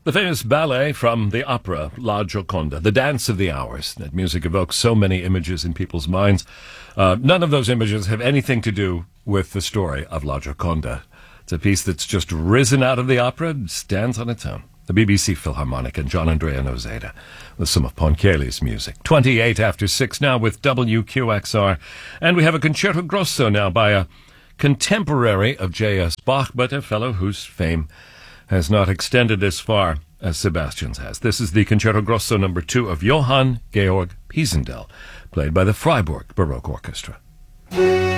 The famous ballet from the opera La Gioconda, the dance of the hours. That music evokes so many images in people's minds. None of those images have anything to do with the story of La Gioconda. It's a piece that's just risen out of the opera and stands on its own. The BBC Philharmonic and John Andrea Nozeda with some of Ponchielli's music. 28 after 6 now with WQXR. And we have a concerto grosso now by a contemporary of J.S. Bach, but a fellow whose fame has not extended as far as Sebastian's has. This is the Concerto Grosso No. 2 of Johann Georg Pisendel, played by the Freiburg Baroque Orchestra.